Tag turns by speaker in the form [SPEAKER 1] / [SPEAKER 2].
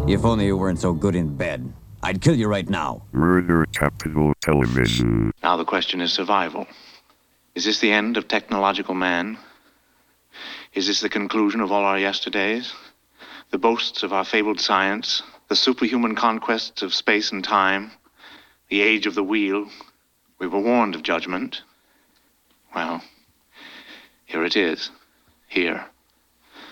[SPEAKER 1] If only you weren't so good in bed. I'd kill you right now.
[SPEAKER 2] Murder Capital Television.
[SPEAKER 3] Now the question is survival. Is this the end of technological man? Is this the conclusion of all our yesterdays? The boasts of our fabled science? The superhuman conquests of space and time? The age of the wheel? We were warned of judgment. Well, here it is. Here.